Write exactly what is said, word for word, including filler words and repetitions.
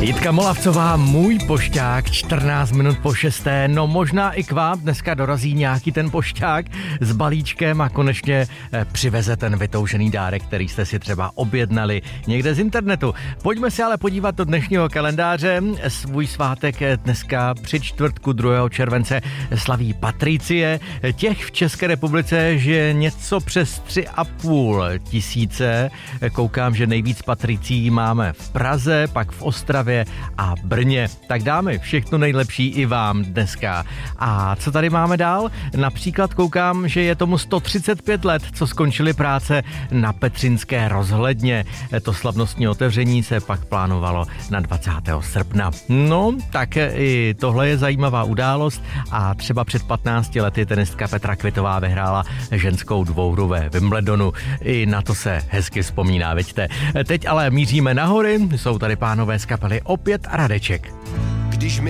Jitka Molavcová, můj pošťák, čtrnáct minut po šesté, no možná i k vám dneska dorazí nějaký ten pošťák s balíčkem a konečně přiveze ten vytoužený dárek, který jste si třeba objednali někde z internetu. Pojďme se ale podívat do dnešního kalendáře. Svůj svátek dneska při čtvrtku druhého července slaví Patricie. Těch v České republice žije něco přes tři a půl tisíce. Koukám, že nejvíc Patricií máme v Praze, pak v Ostravě a Brně. Tak dámy, všechno nejlepší i vám dneska. A co tady máme dál? Například koukám, že je tomu sto třicet pět let, co skončily práce na Petřinské rozhledně. To slavnostní otevření se pak plánovalo na dvacátého srpna. No, tak i tohle je zajímavá událost a třeba před patnácti lety tenistka Petra Kvitová vyhrála ženskou dvouhru ve Wimbledonu. I na to se hezky vzpomíná, vidíte. Teď ale míříme na hory, jsou tady pánové z kapely Opět a Radeček. Když mi